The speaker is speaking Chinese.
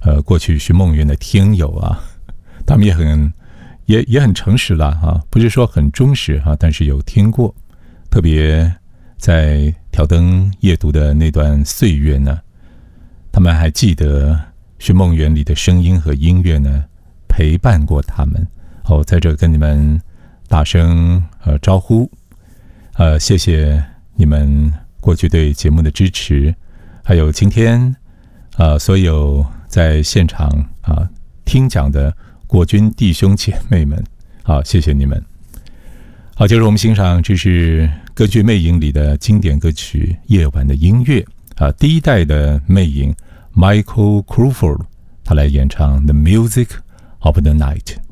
过去寻梦园的听友啊，他们也很诚实啦啊，不是说很忠实啊，但是有听过，特别在挑灯夜读的那段岁月呢，他们还记得寻梦园里的声音和音乐呢，陪伴过他们。在这跟你们大声招呼，谢谢你们过去对节目的支持，还有今天所有在现场听讲的国军弟兄姐妹们，好，谢谢你们。好，接着我们欣赏这是歌剧《魅影》里的经典歌曲《夜晚的音乐》第一代的魅影 Michael Crawford 他来演唱 The Music of the Night。